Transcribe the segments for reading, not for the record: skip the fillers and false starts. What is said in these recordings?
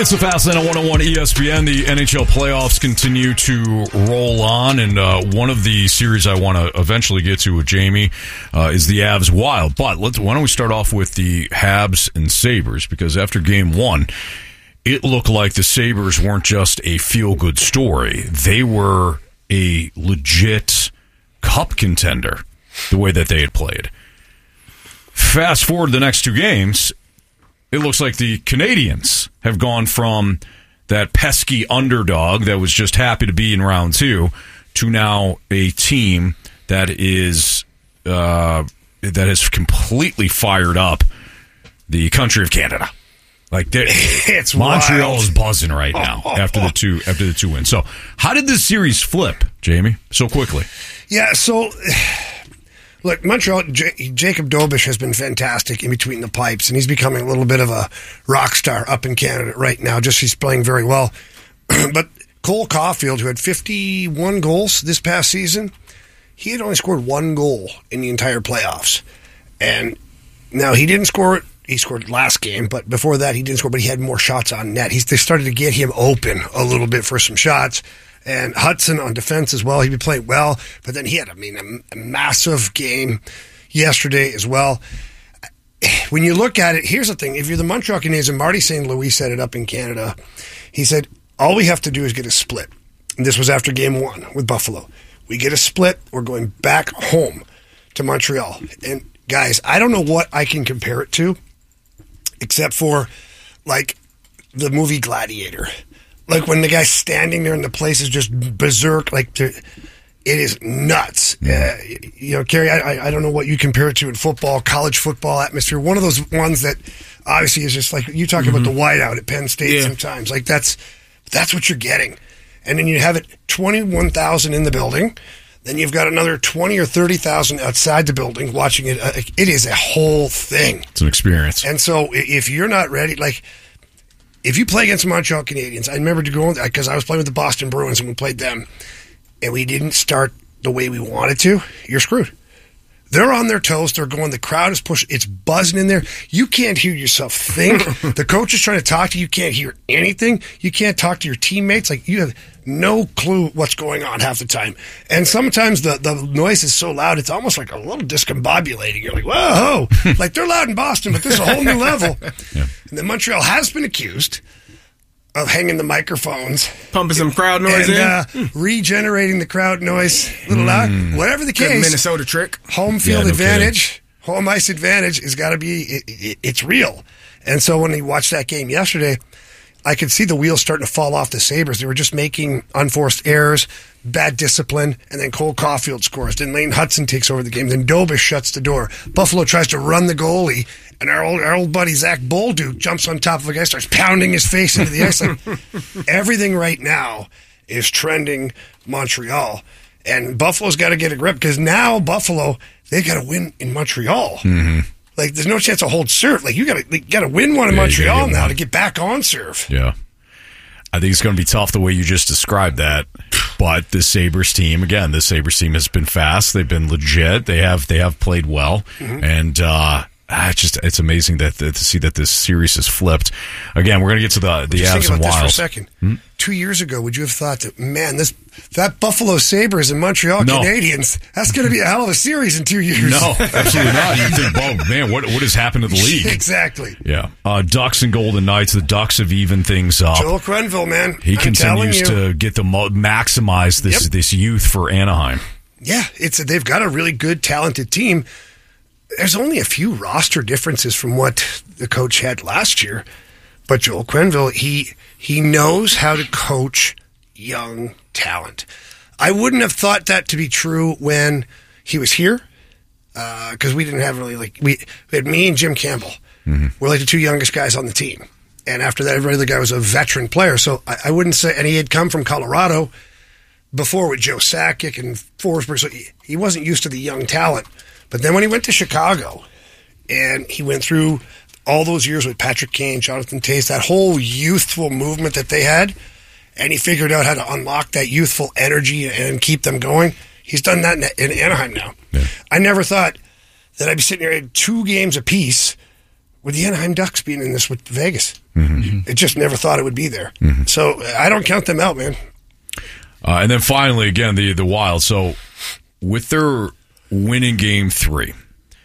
It's the Fast Lane on 101 ESPN. The NHL playoffs continue to roll on, and one of the series I want to eventually get to with Jamie is the Avs Wild. But why don't we start off with the Habs and Sabres, because after Game 1, it looked like the Sabres weren't just a feel-good story. They were a legit cup contender, the way that they had played. Fast forward the next two games, it looks like the Canadiens have gone from that pesky underdog that was just happy to be in round 2 to now a team that has completely fired up the country of Canada. Like it's Montreal wild. is buzzing right now after the two wins. So how did this series flip, Jamie, so quickly? Yeah, so look, Montreal, Jacob Dobish has been fantastic in between the pipes, and he's becoming a little bit of a rock star up in Canada right now. Just he's playing very well. But Cole Caulfield, who had 51 goals this past season, he had only scored one goal in the entire playoffs. And now he didn't score it. He scored last game, but before that he didn't score, but he had more shots on net. They started to get him open a little bit for some shots. And Hudson on defense as well. He'd been playing well, but then he had, a massive game yesterday as well. When you look at it, here's the thing. If you're the Montreal Canadiens, and Marty St. Louis set it up in Canada, he said, all we have to do is get a split. And this was after Game 1 with Buffalo. We get a split, we're going back home to Montreal. And guys, I don't know what I can compare it to, except for, like, the movie Gladiator. Like, when the guy's standing there and the place is just berserk, like, it is nuts. Kerry, I don't know what you compare it to in football, college football atmosphere. One of those ones that obviously is just like, you talk about the whiteout at Penn State sometimes. Like, that's what you're getting. And then you have it 21,000 in the building. Then you've got another 20 or 30,000 outside the building watching it. It is a whole thing. It's an experience. And so if you're not ready, like, if you play against the Montreal Canadiens, I remember going, because I was playing with the Boston Bruins and we played them, and we didn't start the way we wanted to, you're screwed. They're on their toes. They're going, the crowd is pushing. It's buzzing in there. You can't hear yourself think. The coach is trying to talk to you. You can't hear anything. You can't talk to your teammates. Like, you have no clue what's going on half the time. And sometimes the noise is so loud, it's almost like a little discombobulating. You're like, whoa. Like, they're loud in Boston, but this is a whole new level. Yeah. And then Montreal has been accused of hanging the microphones, pumping some crowd noise and regenerating the crowd noise a little loud. Whatever the case, good Minnesota trick. Home field advantage, home ice advantage has got to be. It's real. And so when we watched that game yesterday, I could see the wheels starting to fall off the Sabres. They were just making unforced errors, bad discipline, and then Cole Caulfield scores. Then Lane Hudson takes over the game. Then Dobish shuts the door. Buffalo tries to run the goalie, and our old buddy Zach Bolduc jumps on top of a guy, starts pounding his face into the ice. Like, everything right now is trending Montreal, and Buffalo's got to get a grip, because now Buffalo, they got to win in Montreal. Mm-hmm. Like, there's no chance of hold serve. Like, you got to win one in Montreal now to get back on serve. Yeah. I think it's going to be tough the way you just described that. But the Sabres team has been fast. They've been legit. They have played well. Mm-hmm. And it's amazing to see that this series has flipped. Again, we're going to get to the Avs and Wild. For a second. 2 years ago, would you have thought that, man, that Buffalo Sabres and Montreal Canadiens, that's going to be a hell of a series in 2 years? No, absolutely not. You think, oh, man, what has happened to the league? Exactly. Yeah. Ducks and Golden Knights. The Ducks have evened things up. Joel Quenneville, man. He continues to get maximize this youth for Anaheim. Yeah, they've got a really good, talented team. There's only a few roster differences from what the coach had last year. But Joel Quenneville, he knows how to coach young talent. I wouldn't have thought that to be true when he was here, because we didn't have really, we had me and Jim Campbell. Mm-hmm. We're like the two youngest guys on the team. And after that, every other guy was a veteran player. So I wouldn't say, and he had come from Colorado before with Joe Sakic and Forsberg, so he wasn't used to the young talent. But then when he went to Chicago, and he went through all those years with Patrick Kane, Jonathan Toews, that whole youthful movement that they had, and he figured out how to unlock that youthful energy and keep them going. He's done that in Anaheim now. Yeah. I never thought that I'd be sitting here at 2 games apiece with the Anaheim Ducks being in this with Vegas. It just never thought it would be there. So I don't count them out, man. And then finally, again, the Wild. So with their win in Game 3,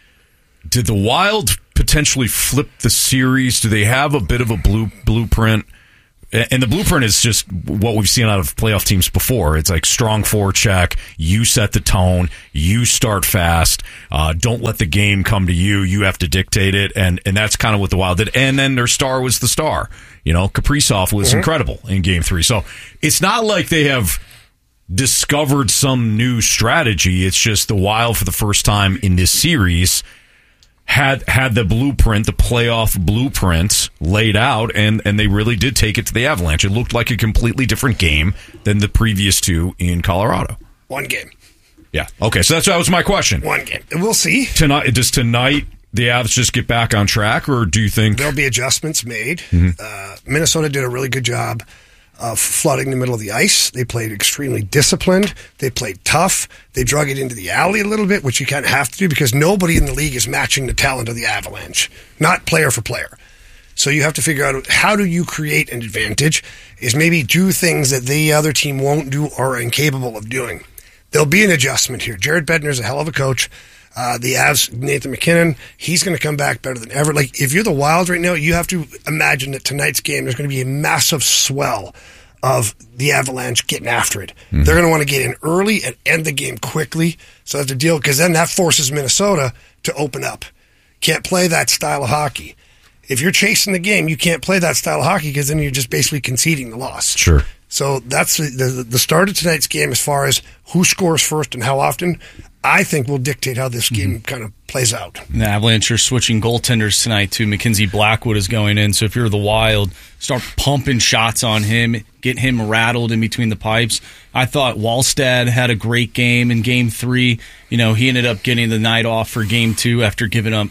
did the Wild potentially flip the series? Do they have a bit of a blueprint? And the blueprint is just what we've seen out of playoff teams before. It's like strong forecheck. You set the tone. You start fast. Don't let the game come to you. You have to dictate it. And that's kind of what the Wild did. And then their star was the star. Kaprizov was incredible in Game 3. So it's not like they have discovered some new strategy. It's just the Wild for the first time in this series had the blueprint, the playoff blueprint laid out, and they really did take it to the Avalanche. It looked like a completely different game than the previous two in Colorado. One game. Yeah. Okay, so that was my question. One game. We'll see. Does tonight the Avs just get back on track, or do you think... There'll be adjustments made. Minnesota did a really good job of flooding the middle of the ice. They played extremely disciplined. They played tough. They drug it into the alley a little bit, which you kind of have to do because nobody in the league is matching the talent of the Avalanche, not player for player. So you have to figure out how do you create an advantage is maybe do things that the other team won't do or are incapable of doing. There'll be an adjustment here. Jared Bednar's a hell of a coach. The Avs, Nathan McKinnon, he's going to come back better than ever. Like, if you're the Wild right now, you have to imagine that tonight's game, there's going to be a massive swell of the Avalanche getting after it. They're going to want to get in early and end the game quickly. So that's the deal, because then that forces Minnesota to open up. Can't play that style of hockey. If you're chasing the game, you can't play that style of hockey because then you're just basically conceding the loss. Sure. So that's the start of tonight's game as far as who scores first and how often, I think will dictate how this game kind of plays out. The Avalanche are switching goaltenders tonight, too. Mackenzie Blackwood is going in, so if you're the Wild, start pumping shots on him, get him rattled in between the pipes. I thought Wallstad had a great game in Game 3. He ended up getting the night off for Game 2 after giving up,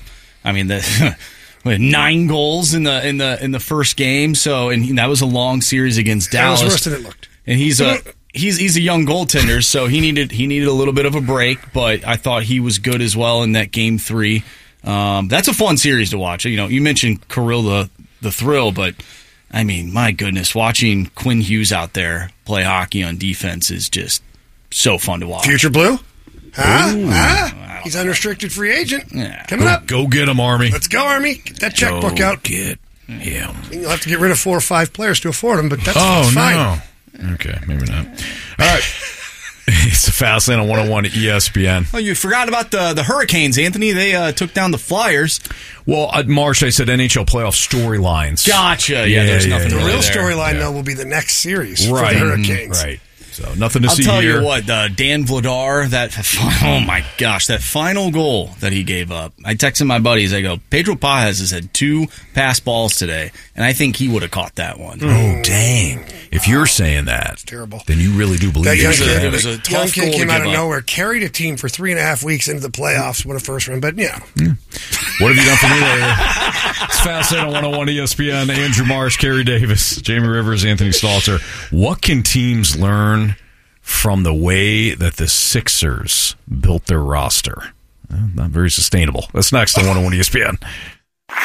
9 goals in the first game. So, and that was a long series against Dallas. That was worse than it looked. And he's a young goaltender, so he needed a little bit of a break. But I thought he was good as well in that Game 3. That's a fun series to watch. You mentioned Kirill the Thrill, but my goodness, watching Quinn Hughes out there play hockey on defense is just so fun to watch. Future Blue? He's unrestricted free agent. Yeah. Coming up. Go get him, Army. Let's go, Army. Get that checkbook out. Get him. You'll have to get rid of 4 or 5 players to afford him, but that's fine. No. Okay, maybe not. All right. It's a Fast Lane on 101 at ESPN. Oh, you forgot about the Hurricanes, Anthony. They took down the Flyers. Well, at March, I said NHL playoff storylines. Gotcha. Yeah, there's nothing The really real there. storyline, though, will be the next series for the Right. Hurricanes. Right. So nothing to see I'll tell here. you what, Dan Vladar, oh my gosh, that final goal that he gave up. I texted my buddies, I go, Pedro Pajes has had 2 pass balls today, and I think he would have caught that one. Oh, dang. If you're saying that, terrible. then you really do believe That young it. It was a young tough kid goal to came out give of up. nowhere, carried a team for 3.5 weeks into the playoffs, won a first round, but yeah. What have you done for me lately? It's Fast Lane on 101 ESPN. Andrew Marsh, Kerry Davis, Jamie Rivers, Anthony Stalter. What can teams learn from the way that the Sixers built their roster? Not very sustainable. That's next on 101 ESPN.